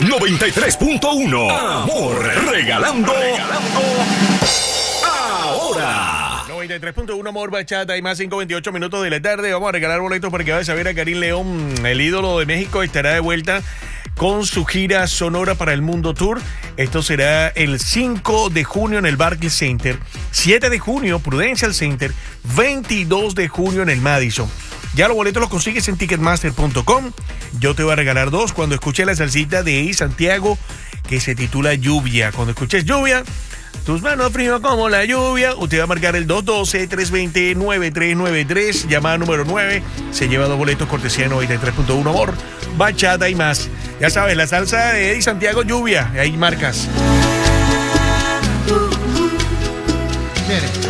93.1. Amor, regalando ahora. 93.1 Amor Bachata y más 5:28 minutos de la tarde. Vamos a regalar boletos para que vaya a ver a Karim León, el ídolo de México. Estará de vuelta con su gira Sonora para el Mundo Tour. Esto será el 5 de junio en el Barclays Center, 7 de junio Prudential Center, 22 de junio en el Madison. Ya los boletos los consigues en Ticketmaster.com. Yo te voy a regalar dos cuando escuches la salsita de Eddie Santiago que se titula Lluvia. Cuando escuches Lluvia, tus manos frías como la lluvia, usted va a marcar el 212-320-9393, llamada número 9, se lleva dos boletos cortesía de 93.1 Amor, Bachata y más. Ya sabes, la salsa de Eddie Santiago, Lluvia, ahí marcas. ¿Quieres?